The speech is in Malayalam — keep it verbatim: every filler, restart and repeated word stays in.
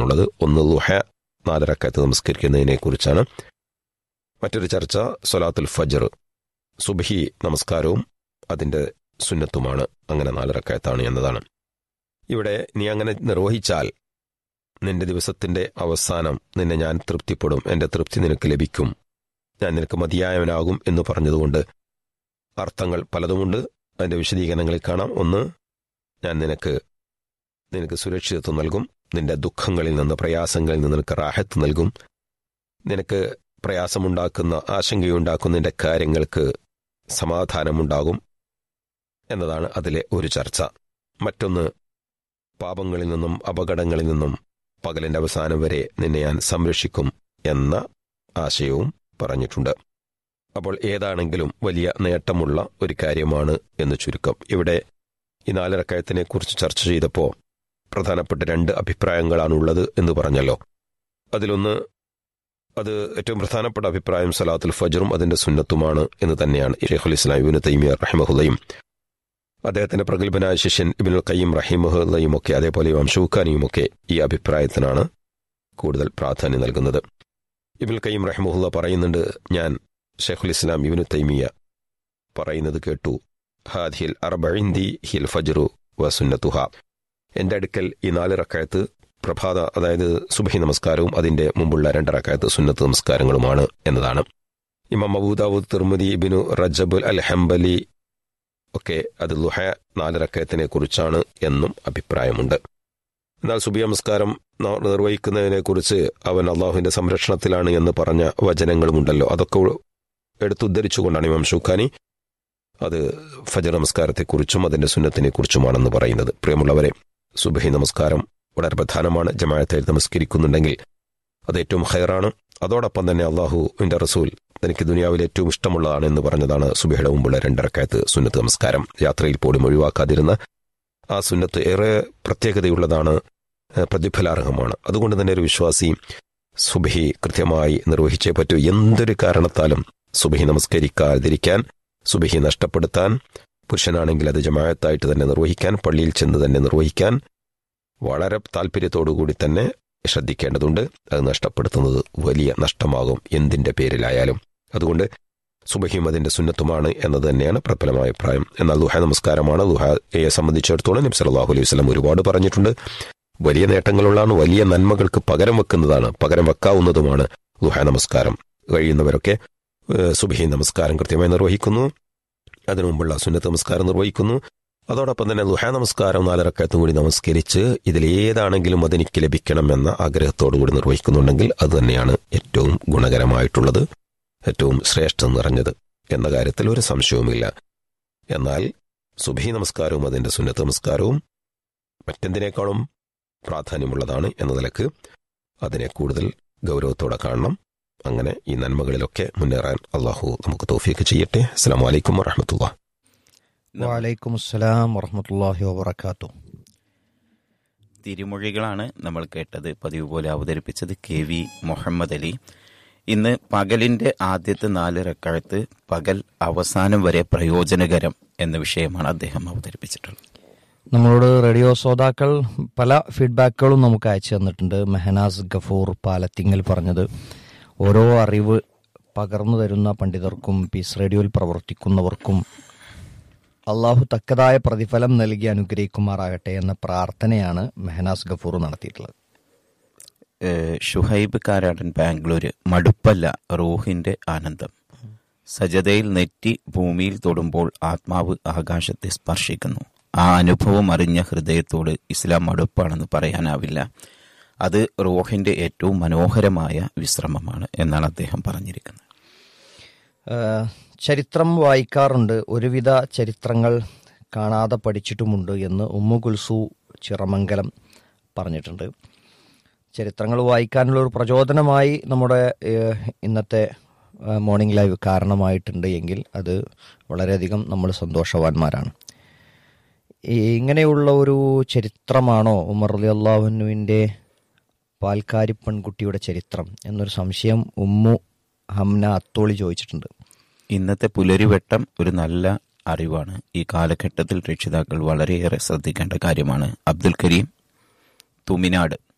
എന്നുള്ളത്. ഒന്ന് ളുഹ നാല് റക്അത്ത് നമസ്കരിക്കുന്നതിനെ കുറിച്ചാണ്. മറ്റൊരു ചർച്ച സ്വലാത്തുൽ ഫജ്ർ, സുബ്ഹി നമസ്കാരവും അതിൻ്റെ സുന്നത്തുമാണ്. അങ്ങനെ നാല് റക്അത്താണ് എന്നതാണ്. ഇവിടെ നീ അങ്ങനെ നിർവഹിച്ചാൽ നിന്റെ ദിവസത്തിൻ്റെ അവസാനം നിന്നെ ഞാൻ തൃപ്തിപ്പെടും, എൻ്റെ തൃപ്തി നിനക്ക് ലഭിക്കും, ഞാൻ നിനക്ക് മതിയായവനാകും എന്ന് പറഞ്ഞതുകൊണ്ട് അർത്ഥങ്ങൾ പലതുമുണ്ട്. അതിൻ്റെ വിശദീകരണങ്ങളിൽ കാണാം. ഒന്ന്, ഞാൻ നിനക്ക് നിനക്ക് സുരക്ഷിതത്വം നൽകും, നിന്റെ ദുഃഖങ്ങളിൽ നിന്ന് പ്രയാസങ്ങളിൽ നിന്ന് നിനക്ക് റാഹത്ത് നൽകും, നിനക്ക് പ്രയാസമുണ്ടാക്കുന്ന ആശങ്കയുണ്ടാക്കുന്ന നിന്റെ കാര്യങ്ങൾക്ക് സമാധാനമുണ്ടാകും എന്നതാണ് അതിലെ ഒരു ചർച്ച. മറ്റൊന്ന്, പാപങ്ങളിൽ നിന്നും അപകടങ്ങളിൽ നിന്നും പകലിൻ്റെ അവസാനം വരെ നിന്നെ ഞാൻ സംരക്ഷിക്കും എന്ന ആശയവും പറഞ്ഞിട്ടുണ്ട്. അപ്പോൾ ഏതാണെങ്കിലും വലിയ നേട്ടമുള്ള ഒരു കാര്യമാണ് എന്ന് ചുരുക്കം. ഇവിടെ ഈ നാല് റക്അത്തിനെ കുറിച്ച് ചർച്ച ചെയ്തപ്പോൾ പ്രധാനപ്പെട്ട രണ്ട് അഭിപ്രായങ്ങളാണുള്ളത് എന്ന് പറഞ്ഞല്ലോ. അതിലൊന്ന്, അത് ഏറ്റവും പ്രധാനപ്പെട്ട അഭിപ്രായം സലാത്തുൽ ഫജ്റും അതിൻ്റെ സുന്നത്തുമാണ് എന്ന് തന്നെയാണ്. ശൈഖുൽ ഇസ്ലാം ഇബ്നു തൈമിയ്യ റഹിമഹുല്ലയും അദ്ദേഹത്തിന്റെ പ്രഗത്ഭനായ ശിഷ്യൻ ഇബ്നുൽ ഖയ്യിം റഹിമഹുല്ലയും ഒക്കെ അതേപോലെ ഇമാം ശൗക്കാനിയും ഒക്കെ ഈ അഭിപ്രായത്തിനാണ് കൂടുതൽ പ്രാധാന്യം നൽകുന്നത്. ഇബ്നുൽ ഖയ്യിം റഹിമഹുല്ല പറയുന്നുണ്ട്, ഞാൻ ശൈഖുൽ ഇസ്ലാം ഇബ്നു തൈമിയ്യ പറയുന്നത് കേട്ടു, ഹാദിഹിൽ അർബഇന്ദി ഹിൽ ഫജ്റു വ സുന്നത്തുഹ, എൻ്റെ അടുക്കൽ ഈ നാല് റക്അത്ത് പ്രഭാത അതായത് സുബ്ഹി നമസ്കാരവും അതിൻ്റെ മുമ്പുള്ള രണ്ട് റക്അത്ത് സുന്നത്ത് നമസ്കാരങ്ങളുമാണ് എന്നതാണ്. ഇമാം അബൂ ദാവൂദ്, തിർമിദി, ഇബ്നു റജബ് അൽ ഹംബലി ഒക്കെ അത് ളുഹ നാല് റക്അത്തിനെ കുറിച്ചാണ് എന്നും അഭിപ്രായമുണ്ട്. എന്നാൽ സുബ്ഹി നമസ്കാരം നിർവഹിക്കുന്നതിനെ കുറിച്ച് അവൻ അള്ളാഹുവിന്റെ സംരക്ഷണത്തിലാണ് എന്ന് പറഞ്ഞ വചനങ്ങളുമുണ്ടല്ലോ. അതൊക്കെ എടുത്തുദ്ധരിച്ചുകൊണ്ടാണ് ഇമാം ശൗക്കാനി അത് ഫജ്ർ നമസ്കാരത്തെക്കുറിച്ചും അതിന്റെ സുന്നത്തിനെ കുറിച്ചുമാണെന്ന് പറയുന്നത്. പ്രിയമുള്ളവരെ, സുബ്ഹി നമസ്കാരം വളരെ പ്രധാനമാണ്. ജമാഅത്തായി നമസ്കരിക്കുന്നുണ്ടെങ്കിൽ അത് ഏറ്റവും ഖൈറാണ്. അതോടൊപ്പം തന്നെ അള്ളാഹുവിന്റെ റസൂൽ തനിക്ക് ദുനിയാവിൽ ഏറ്റവും ഇഷ്ടമുള്ളതാണ് എന്ന് പറഞ്ഞതാണ് സുബ്ഹിയുടെ മുമ്പുള്ള രണ്ട് റക്അത്ത് സുന്നത്ത് നമസ്കാരം. യാത്രയിൽ പോലും ഒഴിവാക്കാതിരുന്ന ആ സുന്നത്ത് ഏറെ പ്രത്യേകതയുള്ളതാണ്, പ്രതിഫലാർഹമാണ്. അതുകൊണ്ട് തന്നെ ഒരു വിശ്വാസി സുബ്ഹി കൃത്യമായി നിർവഹിച്ചേ പറ്റൂ. എന്തൊരു കാരണത്താലും സുബ്ഹി നമസ്കരിക്കാതിരിക്കാൻ, സുബ്ഹി നഷ്ടപ്പെടുത്താൻ, പുരുഷനാണെങ്കിൽ അത് ജമാഅത്തായിട്ട് തന്നെ നിർവഹിക്കാൻ, പള്ളിയിൽ ചെന്ന് തന്നെ നിർവഹിക്കാൻ വളരെ താല്പര്യത്തോടുകൂടി തന്നെ ശ്രദ്ധിക്കേണ്ടതുണ്ട്. അത് നഷ്ടപ്പെടുത്തുന്നത് വലിയ നഷ്ടമാകും എന്തിൻ്റെ പേരിലായാലും. അതുകൊണ്ട് സുബ്ഹിയും അതിൻ്റെ സുന്നത്തുമാണ് എന്നത് തന്നെയാണ് പ്രബലമായ അഭിപ്രായം. എന്നാൽ ളുഹ നമസ്കാരമാണ്. ളുഹയെ സംബന്ധിച്ചിടത്തോളം നബി സല്ലല്ലാഹു അലൈഹി വസല്ലം ഒരുപാട് പറഞ്ഞിട്ടുണ്ട്. വലിയ നേട്ടങ്ങളുള്ളതാണ്, വലിയ നന്മകൾക്ക് പകരം വെക്കുന്നതാണ്, പകരം വെക്കാവുന്നതുമാണ് ളുഹ നമസ്കാരം. കഴിയുന്നവരൊക്കെ സുബ്ഹി നമസ്കാരം കൃത്യമായി നിർവഹിക്കുന്നു, അതിനു മുമ്പുള്ള സുന്നത്ത് നമസ്കാരം നിർവഹിക്കുന്നു. അതോടൊപ്പം തന്നെ ളുഹ നമസ്കാരം നാല് റക്അത്തും കൂടി നമസ്കരിച്ച് ഇതിലേതാണെങ്കിലും അതെനിക്ക് ലഭിക്കണമെന്ന ആഗ്രഹത്തോടുകൂടി നിർവഹിക്കുന്നുണ്ടെങ്കിൽ അത് തന്നെയാണ് ഏറ്റവും ഗുണകരമായിട്ടുള്ളത്, ഏറ്റവും ശ്രേഷ്ഠം നിറഞ്ഞത് എന്ന കാര്യത്തിൽ ഒരു സംശയവുമില്ല. എന്നാൽ സുബ്ഹി നമസ്കാരവും അതിൻ്റെ സുന്നത്ത് നമസ്കാരവും മറ്റെന്തിനേക്കാളും പ്രാധാന്യമുള്ളതാണ് എന്ന നിലക്ക് അതിനെ കൂടുതൽ ഗൗരവത്തോടെ കാണണം. അങ്ങനെ ഈ നന്മകളിലൊക്കെ മുന്നേറാൻ അള്ളാഹു നമുക്ക് തൗഫീഖ് ചെയ്യട്ടെ. അസ്സലാമു അലൈക്കും വറഹ്മത്തുള്ളാഹി. വഅലൈക്കും അസ്സലാം വറഹ്മത്തുള്ളാഹി വബറകാതുഹു. തിരുമൊഴികളാണ് നമ്മൾ കേട്ടത്. പതിവ് പോലെ അവതരിപ്പിച്ചത് കെ വി മുഹമ്മദ് അലി. ഇന്ന് പകലിന്റെ ആദ്യത്തെ നാല് റക്അത്ത് പകൽ അവസാനം വരെ പ്രയോജനകരം എന്ന വിഷയമാണ് അദ്ദേഹം അവതരിപ്പിച്ചിട്ടുള്ളത്. നമ്മളോട് റേഡിയോ ശ്രോതാക്കൾ പല ഫീഡ്ബാക്കുകളും നമുക്ക് അയച്ചു തന്നിട്ടുണ്ട്. മെഹനാസ് ഗഫൂർ പാലത്തിങ്ങൽ പറഞ്ഞത്, ഓരോ അറിവ് പകർന്നു തരുന്ന പണ്ഡിതർക്കും പീസ് റേഡിയോയിൽ പ്രവർത്തിക്കുന്നവർക്കും അള്ളാഹു തക്കതായ പ്രതിഫലം നൽകി അനുഗ്രഹിക്കുമാറാകട്ടെ എന്ന പ്രാർത്ഥനയാണ് മെഹനാസ് ഗഫൂർ നടത്തിയിട്ടുള്ളത്. ഷുഹൈബ് കാരാടൻ ബാംഗ്ലൂര്, മടുപ്പല്ല റൂഹിന്റെ ആനന്ദം. സജദയിൽ നെറ്റി ഭൂമിയിൽ തൊടുമ്പോൾ ആത്മാവ് ആകാശത്തെ സ്പർശിക്കുന്നു. ആ അനുഭവം അറിഞ്ഞ ഹൃദയത്തോട് ഇസ്ലാം മടുപ്പാണെന്ന് പറയാനാവില്ല. അത് റൂഹിന്റെ ഏറ്റവും മനോഹരമായ വിശ്രമമാണ് എന്നാണ് അദ്ദേഹം പറഞ്ഞിരിക്കുന്നത്. ചരിത്രം വായിക്കാറുണ്ട്, ഒരുവിധ ചരിത്രങ്ങൾ കാണാതെ പഠിച്ചിട്ടുമുണ്ട് എന്ന് ഉമ്മു കുൽസു ചിറമംഗലം പറഞ്ഞിട്ടുണ്ട്. ചരിത്രങ്ങൾ വായിക്കാനുള്ള ഒരു പ്രചോദനമായി നമ്മുടെ ഇന്നത്തെ മോർണിംഗ് ലൈവ് കാരണമായിട്ടുണ്ട് എങ്കിൽ അത് വളരെയധികം നമ്മൾ സന്തോഷവാന്മാരാണ്. ഇങ്ങനെയുള്ള ഒരു ചരിത്രമാണോ ഉമർ റളിയല്ലാഹു അൻഹുവിൻ്റെ പാൽക്കാരി പെൺകുട്ടിയുടെ ചരിത്രം എന്നൊരു സംശയം ഉമ്മു ഹംന അത്തോളി ചോദിച്ചിട്ടുണ്ട്. ഇന്നത്തെ പുലരിവെട്ടം ഒരു നല്ല അറിവാണ്. ഈ കാലഘട്ടത്തിൽ രക്ഷിതാക്കൾ വളരെയേറെ ശ്രദ്ധിക്കേണ്ട കാര്യമാണ്. അബ്ദുൽ കരീം തുമിനാട്